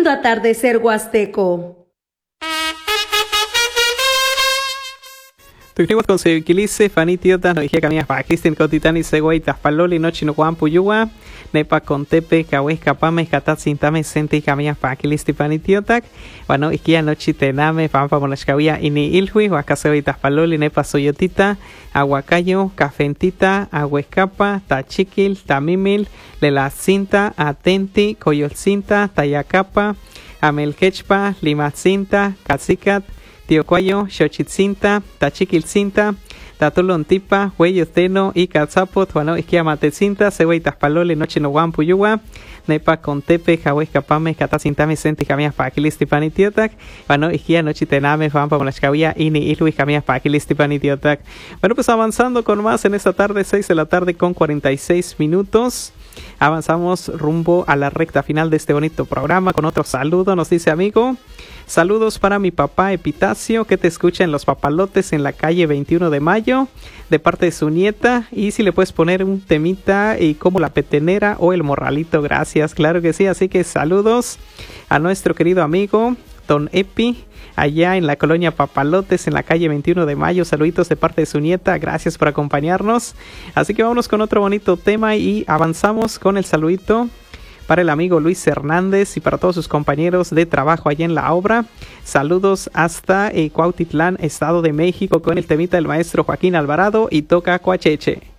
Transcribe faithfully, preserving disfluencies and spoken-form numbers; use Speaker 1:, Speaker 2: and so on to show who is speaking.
Speaker 1: Lindo atardecer huasteco.
Speaker 2: Tukniwat con sevikilise fanitiota no dije camina para Cristian Cotitani Següey Taspaloli nochi no Juan Puyua nepa con tepe cahues capame catat sintame sente camina para Cristi fanitiotac bueno ikia nochi tename pampa monashkawia ini ilhui wakasewey Taspaloli nepa soyotita aguacayo cafentita aguescapa tachiquil tamimil lela cinta atenti coyolcinta tayacapa amelquechpa limacinta cacicat Tiocuayo, Xochitzinta, Tachiquilcinta, Tatulontipa, Hueyoteno y Catzapot, bueno, Isquiamatecinta, Següey Taspalole, Noche no Guan Puyua, Nepa Contepe, Jahues Capame, Catacintame, Senti, Jamias Paquilisti Panitiotac, bueno, Isquia Nochitename, Fampa, Monashkawia, Ini, Ilui, Jamias Paquilisti Panitiotac. Bueno, pues avanzando con más en esta tarde, seis de la tarde con cuarenta y seis minutos. Avanzamos rumbo a la recta final de este bonito programa con otro saludo, nos dice amigo. Saludos para mi papá Epitacio, que te escucha en Los Papalotes en la calle veintiuno de mayo, de parte de su nieta. Y si le puedes poner un temita y como la petenera o el morralito, gracias, claro que sí. Así que saludos a nuestro querido amigo Don Epi, allá en la colonia Papalotes en la calle veintiuno de mayo. Saluditos de parte de su nieta, gracias por acompañarnos. Así que vámonos con otro bonito tema y avanzamos con el saludito para el amigo Luis Hernández y para todos sus compañeros de trabajo allá en la obra. Saludos hasta eh, Cuautitlán, Estado de México, con el temita del maestro Joaquín Alvarado y toca Coacheche.